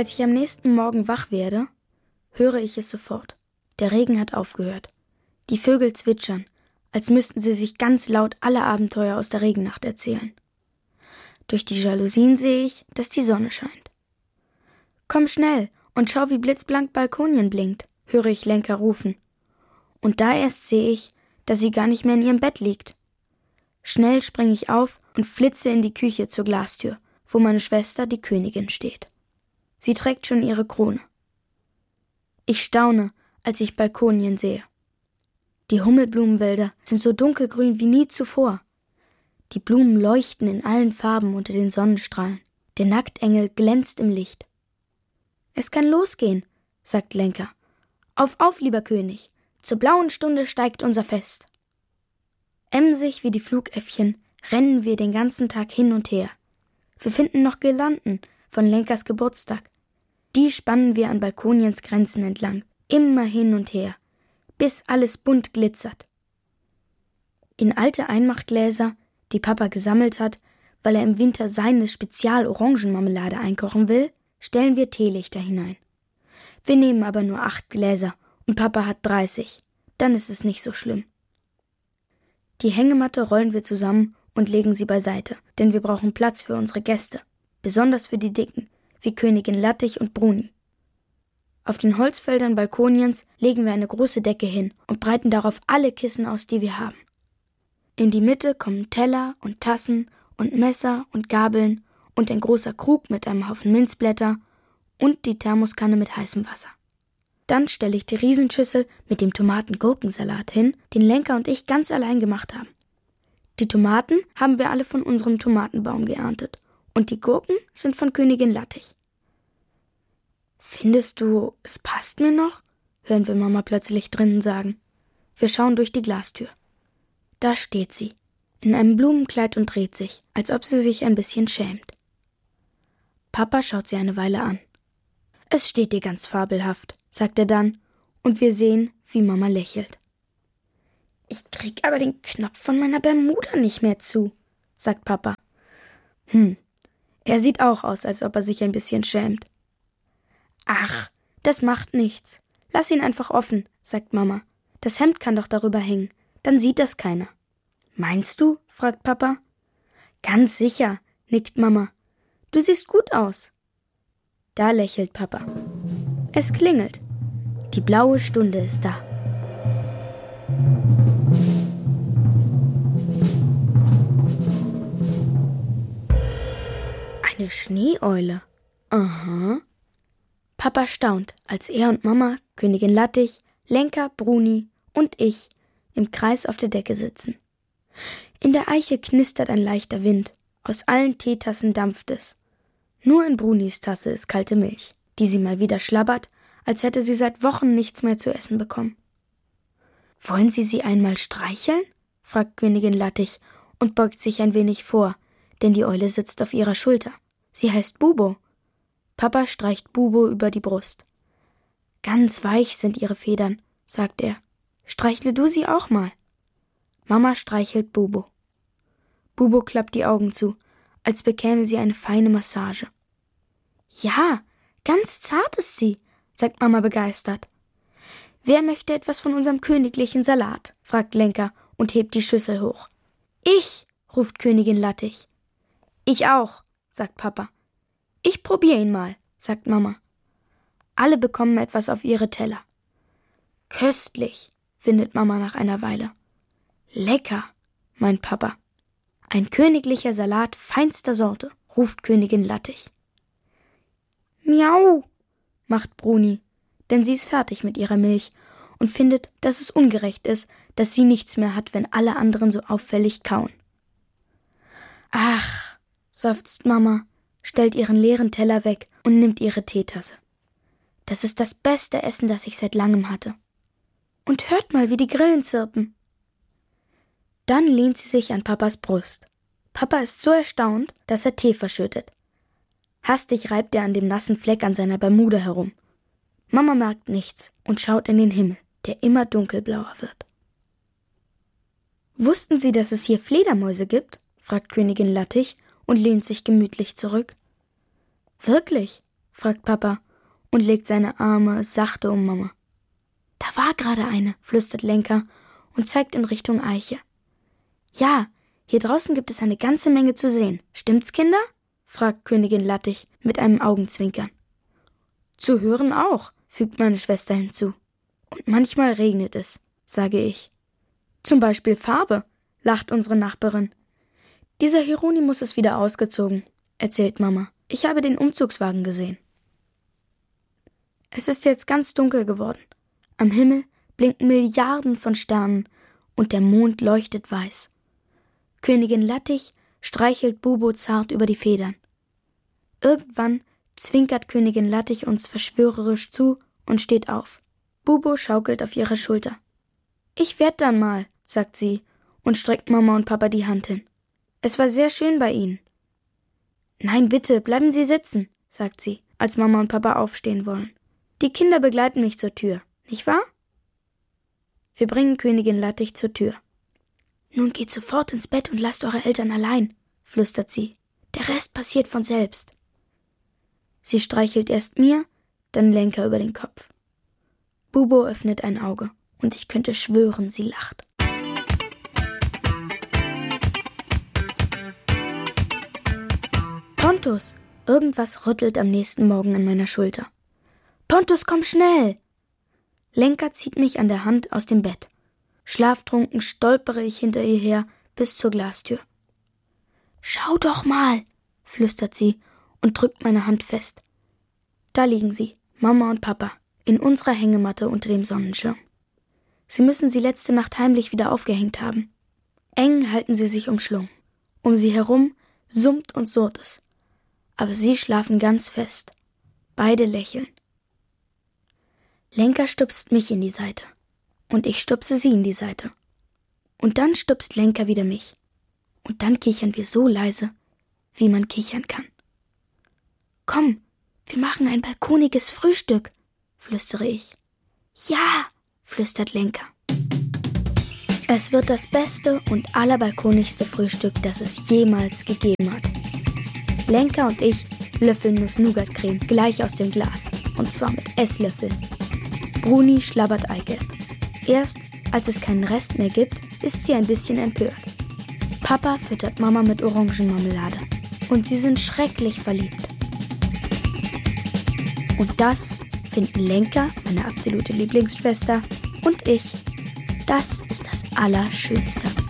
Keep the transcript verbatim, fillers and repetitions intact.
Als ich am nächsten Morgen wach werde, höre ich es sofort. Der Regen hat aufgehört. Die Vögel zwitschern, als müssten sie sich ganz laut alle Abenteuer aus der Regennacht erzählen. Durch die Jalousien sehe ich, dass die Sonne scheint. »Komm schnell und schau, wie blitzblank Balkonien blinkt«, höre ich Lenka rufen. Und da erst sehe ich, dass sie gar nicht mehr in ihrem Bett liegt. Schnell springe ich auf und flitze in die Küche zur Glastür, wo meine Schwester, die Königin, steht. Sie trägt schon ihre Krone. Ich staune, als ich Balkonien sehe. Die Hummelblumenwälder sind so dunkelgrün wie nie zuvor. Die Blumen leuchten in allen Farben unter den Sonnenstrahlen. Der Nacktengel glänzt im Licht. »Es kann losgehen«, sagt Lenka. »Auf, auf, lieber König, zur blauen Stunde steigt unser Fest.« Emsig wie die Flugäffchen rennen wir den ganzen Tag hin und her. Wir finden noch Girlanden von Lenkas Geburtstag. Die spannen wir an Balkoniens Grenzen entlang, immer hin und her, bis alles bunt glitzert. In alte Einmachgläser, die Papa gesammelt hat, weil er im Winter seine Spezial-Orangenmarmelade einkochen will, stellen wir Teelichter hinein. Wir nehmen aber nur acht Gläser und Papa hat dreißig. Dann ist es nicht so schlimm. Die Hängematte rollen wir zusammen und legen sie beiseite, denn wir brauchen Platz für unsere Gäste, besonders für die Dicken, wie Königin Lattich und Bruni. Auf den Holzfeldern Balkoniens legen wir eine große Decke hin und breiten darauf alle Kissen aus, die wir haben. In die Mitte kommen Teller und Tassen und Messer und Gabeln und ein großer Krug mit einem Haufen Minzblätter und die Thermoskanne mit heißem Wasser. Dann stelle ich die Riesenschüssel mit dem Tomaten-Gurkensalat hin, den Lenka und ich ganz allein gemacht haben. Die Tomaten haben wir alle von unserem Tomatenbaum geerntet und die Gurken sind von Königin Lattich. »Findest du, es passt mir noch?«, hören wir Mama plötzlich drinnen sagen. Wir schauen durch die Glastür. Da steht sie, in einem Blumenkleid und dreht sich, als ob sie sich ein bisschen schämt. Papa schaut sie eine Weile an. »Es steht dir ganz fabelhaft«, sagt er dann, und wir sehen, wie Mama lächelt. »Ich krieg aber den Knopf von meiner Bermuda nicht mehr zu«, sagt Papa. Hm, er sieht auch aus, als ob er sich ein bisschen schämt. »Ach, das macht nichts. Lass ihn einfach offen«, sagt Mama. »Das Hemd kann doch darüber hängen. Dann sieht das keiner.« »Meinst du?«, fragt Papa. »Ganz sicher«, nickt Mama. »Du siehst gut aus.« Da lächelt Papa. Es klingelt. Die blaue Stunde ist da. Eine Schneeeule. Aha. Papa staunt, als er und Mama, Königin Lattich, Lenka, Bruni und ich im Kreis auf der Decke sitzen. In der Eiche knistert ein leichter Wind. Aus allen Teetassen dampft es. Nur in Brunis Tasse ist kalte Milch, die sie mal wieder schlabbert, als hätte sie seit Wochen nichts mehr zu essen bekommen. »Wollen Sie sie einmal streicheln?«, fragt Königin Lattich und beugt sich ein wenig vor, denn die Eule sitzt auf ihrer Schulter. Sie heißt Bubo. Papa streicht Bubo über die Brust. »Ganz weich sind ihre Federn«, sagt er. »Streichle du sie auch mal.« Mama streichelt Bubo. Bubo klappt die Augen zu, als bekäme sie eine feine Massage. »Ja, ganz zart ist sie«, sagt Mama begeistert. »Wer möchte etwas von unserem königlichen Salat?«, fragt Lenka und hebt die Schüssel hoch. »Ich«, ruft Königin Lattich. »Ich auch«, sagt Papa. »Ich probiere ihn mal«, sagt Mama. Alle bekommen etwas auf ihre Teller. »Köstlich«, findet Mama nach einer Weile. »Lecker«, meint Papa. »Ein königlicher Salat feinster Sorte«, ruft Königin Lattich. »Miau«, macht Bruni, denn sie ist fertig mit ihrer Milch und findet, dass es ungerecht ist, dass sie nichts mehr hat, wenn alle anderen so auffällig kauen. »Ach«, seufzt Mama, stellt ihren leeren Teller weg und nimmt ihre Teetasse. »Das ist das beste Essen, das ich seit langem hatte. Und hört mal, wie die Grillen zirpen.« Dann lehnt sie sich an Papas Brust. Papa ist so erstaunt, dass er Tee verschüttet. Hastig reibt er an dem nassen Fleck an seiner Bermuda herum. Mama merkt nichts und schaut in den Himmel, der immer dunkelblauer wird. »Wussten Sie, dass es hier Fledermäuse gibt?«, fragt Königin Lattich und lehnt sich gemütlich zurück. »Wirklich?«, fragt Papa und legt seine Arme sachte um Mama. Da war gerade eine, flüstert Lenka und zeigt in Richtung Eiche. Ja, hier draußen gibt es eine ganze Menge zu sehen. Stimmt's, Kinder? Fragt Königin Lattich mit einem Augenzwinkern. Zu hören auch, fügt meine Schwester hinzu. Und manchmal regnet es, sage ich. Zum Beispiel Farbe, lacht unsere Nachbarin. Dieser Hieronymus ist wieder ausgezogen, erzählt Mama. Ich habe den Umzugswagen gesehen. Es ist jetzt ganz dunkel geworden. Am Himmel blinken Milliarden von Sternen und der Mond leuchtet weiß. Königin Lattich streichelt Bubo zart über die Federn. Irgendwann zwinkert Königin Lattich uns verschwörerisch zu und steht auf. Bubo schaukelt auf ihrer Schulter. Ich werd dann mal, sagt sie und streckt Mama und Papa die Hand hin. Es war sehr schön bei Ihnen. Nein, bitte, bleiben Sie sitzen, sagt sie, als Mama und Papa aufstehen wollen. Die Kinder begleiten mich zur Tür, nicht wahr? Wir bringen Königin Lattich zur Tür. Nun geht sofort ins Bett und lasst eure Eltern allein, flüstert sie. Der Rest passiert von selbst. Sie streichelt erst mir, dann Lenka über den Kopf. Bubo öffnet ein Auge und ich könnte schwören, sie lacht. Pontus! Irgendwas rüttelt am nächsten Morgen an meiner Schulter. Pontus, komm schnell! Lenka zieht mich an der Hand aus dem Bett. Schlaftrunken stolpere ich hinter ihr her bis zur Glastür. Schau doch mal, flüstert sie und drückt meine Hand fest. Da liegen sie, Mama und Papa, in unserer Hängematte unter dem Sonnenschirm. Sie müssen sie letzte Nacht heimlich wieder aufgehängt haben. Eng halten sie sich umschlungen. Um sie herum summt und surrt es. Aber sie schlafen ganz fest. Beide lächeln. Lenka stupst mich in die Seite. Und ich stupse sie in die Seite. Und dann stupst Lenka wieder mich. Und dann kichern wir so leise, wie man kichern kann. Komm, wir machen ein balkoniges Frühstück, flüstere ich. Ja, flüstert Lenka. Es wird das beste und allerbalkonigste Frühstück, das es jemals gegeben hat. Lenka und ich löffeln Nuss-Nougat-Creme gleich aus dem Glas. Und zwar mit Esslöffeln. Bruni schlabbert Eigelb. Erst, als es keinen Rest mehr gibt, ist sie ein bisschen empört. Papa füttert Mama mit Orangenmarmelade. Und sie sind schrecklich verliebt. Und das finden Lenka, meine absolute Lieblingsschwester, und ich, das ist das Allerschönste.